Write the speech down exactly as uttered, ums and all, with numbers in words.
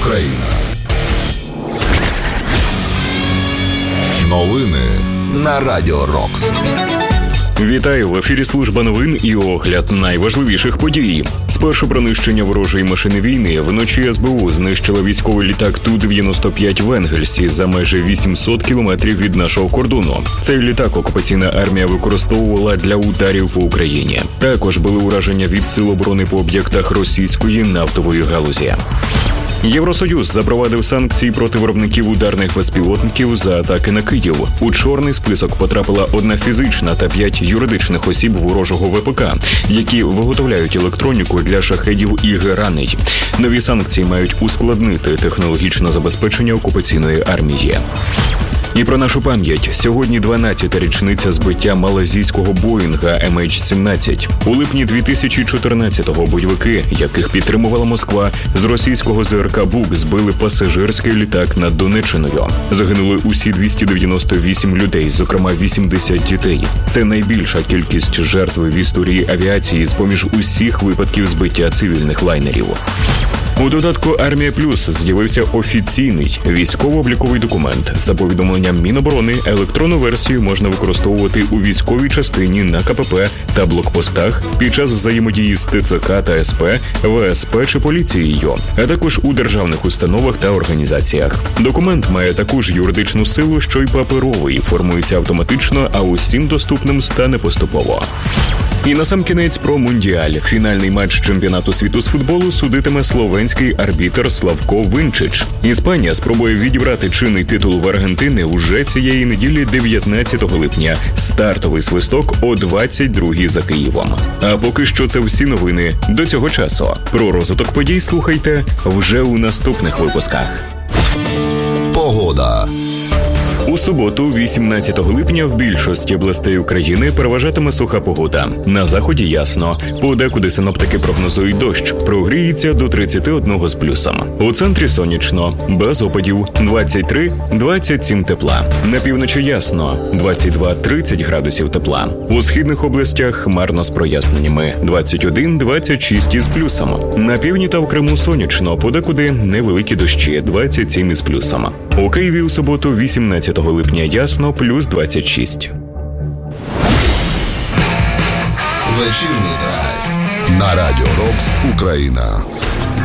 Україна. Новини на Радіо Рокс. Вітаю! В ефірі служба новин і огляд найважливіших подій. Спершу про нищення ворожої машини війни. Вночі ес бе у знищила військовий літак Ту дев'яносто п'ять в Енгельсі за майже вісімсот кілометрів від нашого кордону. Цей літак окупаційна армія використовувала для ударів по Україні. Також були ураження від сил оборони по об'єктах російської нафтової галузі. Євросоюз запровадив санкції проти виробників ударних безпілотників за атаки на Київ. У чорний список потрапила одна фізична та п'ять юридичних осіб ворожого ве пе ка, які виготовляють електроніку для шахедів і гераней. Нові санкції мають ускладнити технологічне забезпечення окупаційної армії. І про нашу пам'ять. Сьогодні дванадцята річниця збиття малайзійського Боїнга ем ейч сімнадцять. У липні дві тисячі чотирнадцятого бойовики, яких підтримувала Москва, з російського зе ер ка «Бук» збили пасажирський літак над Донеччиною. Загинули усі двісті дев'яносто вісім людей, зокрема вісімдесят дітей. Це найбільша кількість жертв в історії авіації з-поміж усіх випадків збиття цивільних лайнерів. У додатку «Армія Плюс» з'явився офіційний військово-обліковий документ. За повідомленням Міноборони, електронну версію можна використовувати у військовій частині, на ка пе пе та блокпостах, під час взаємодії з те це ка та ес пе, ве ес пе чи поліцією, а також у державних установах та організаціях. Документ має таку ж юридичну силу, що й паперовий, формується автоматично, а усім доступним стане поступово. І насамкінець про Мундіаль. Фінальний матч чемпіонату світу з футболу судитиме словенський арбітр Славко Винчич. Іспанія спробує відібрати чинний титул в Аргентини уже цієї неділі дев'ятнадцятого липня. Стартовий свисток о двадцять другій за Києвом. А поки що це всі новини до цього часу. Про розвиток подій слухайте вже у наступних випусках. Погода. У суботу, вісімнадцятого липня, в більшості областей України переважатиме суха погода. На заході ясно. Подекуди синоптики прогнозують дощ. Прогріється до тридцяти одного з плюсом. У центрі сонячно. Без опадів. двадцять три - двадцять сім тепла. На півночі ясно. двадцять два - тридцять градусів тепла. У східних областях хмарно з проясненнями. двадцять один - двадцять шість із плюсом. На півдні та в Криму сонячно. Подекуди невеликі дощі. двадцять сім із плюсом. У Києві у суботу, вісімнадцятого липня ясно, плюс двадцять шість. Вечірній драйв на Радіо Рокс Україна.